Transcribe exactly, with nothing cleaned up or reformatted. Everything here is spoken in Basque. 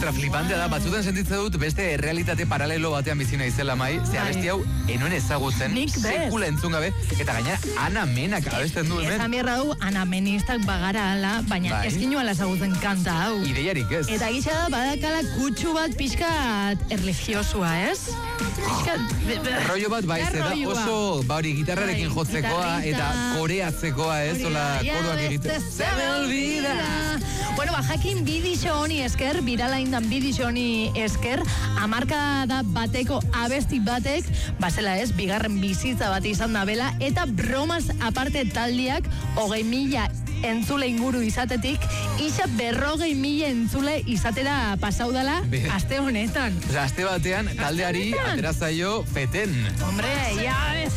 ultra flipantea da, batzutan sentitzen dut beste realitate paralelo batean bizina izela mai, ze abesti hau enuen ezagutzen, sekula entzun gabe, eta gaina Ana Menak abesten du hemen. Ezan bierra du, Ana Menistak bagara ala, baina bai. Eskinu ala ezagutzen kanta hau. Ideiarik ez. Eta gisa da, badakala kutsu bat pixkat erligiosua, ez? Pixkat... Rollo bat bai, zera oso, ba hori, gitarrarekin jotzekoa, eta koreatzekoa, ez, ola, koruak egiten. Se me olvida! Bueno, ba, jakin bidixo honi esker, virala indan bidixo honi esker, hamarkada bateko abesti batek, bazela ez, bigarren bizitza bat izan da bela, eta bromas aparte taldiak, hogei mila entzule inguru izatetik, isa berrogei mila entzule izatera pasaudala aste honetan. Osa, aste batean, taldeari atera zaio feten. Hombre, ya